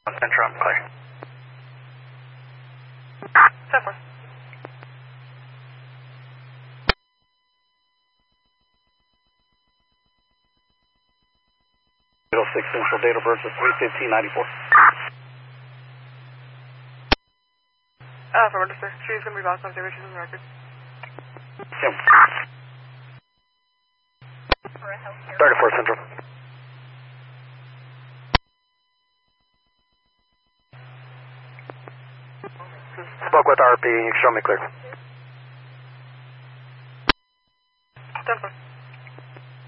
Central, I'm clear. 10-4. Six Central, date of birth is 3/15/94. Affirmative, sir. She's going to be lost observations on the record. Yep. 34 Central. Spoke with RP, you can show me clear.